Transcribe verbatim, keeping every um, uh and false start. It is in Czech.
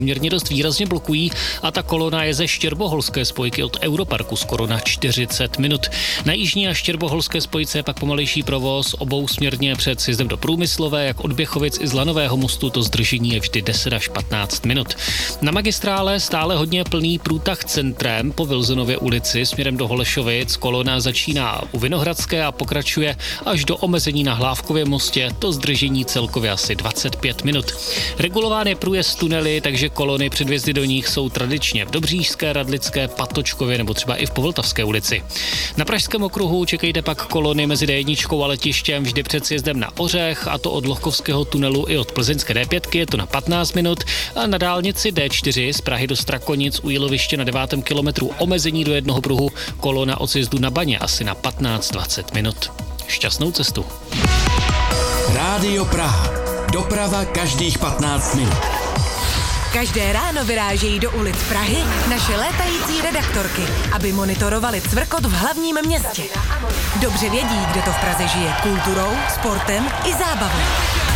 Měrně dost výrazně blokují a ta kolona je ze štěrboholské spojky od Europarku skoro na čtyřicet minut. Na jižní a štěrboholské spojce je pak pomalejší provoz obou směrně před sjezdem do Průmyslové, jak od Běchovic i z Lanového mostu to zdržení je vždy deset až patnáct minut. Na magistrále stále hodně plný průtah centrem po Wilsonově ulici směrem do Holešovic. Kolona začíná u Vinohradské a pokračuje až do omezení na Hlávkově mostě, to zdržení celkově asi dvacet pět minut. Regulován je průjezd tunely, takže kolony před vjezdy do nich jsou tradičně v Dobříšské, Radlické, Patočkově nebo třeba i v Povltavské ulici. Na Pražském okruhu čekejte pak kolony mezi D jedna a Letištěm vždy před sjezdem na Ořech, a to od Lohkovského tunelu i od plzeňské D pět, je to na patnáct minut, a na dálnici D čtyři z Prahy do Strakonic u Jíloviště na devátém kilometru omezení do jednoho pruhu, kolona od sjezdu na Baně asi na patnáct dvacet minut. Šťastnou cestu. Rádio Praha. Doprava každých patnáct minut. Každé ráno vyrážejí do ulic Prahy naše létající redaktorky, aby monitorovali cvrkot v hlavním městě. Dobře vědí, kde to v Praze žije kulturou, sportem i zábavou.